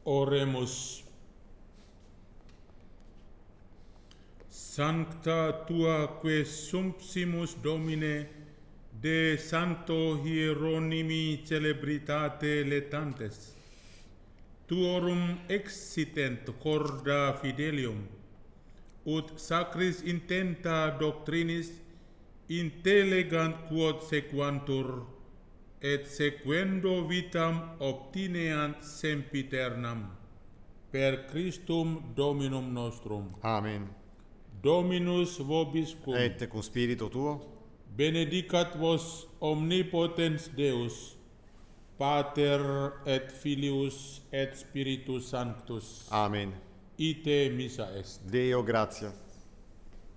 Oremus. Sancta tua que sumpsimus Domine de Santo Hieronymi celebritate letantes, tuorum exitent corda fidelium, ut sacris intenta doctrinis intellegant quod sequantur, et sequendo vitam obtineant sempiternam, per Christum Dominum nostrum. Amen. Dominus vobiscum. Et cum spiritu tuo, Benedicat vos omnipotens Deus, Pater et Filius et Spiritus Sanctus. Amen. Ite missa est. Deo gratia.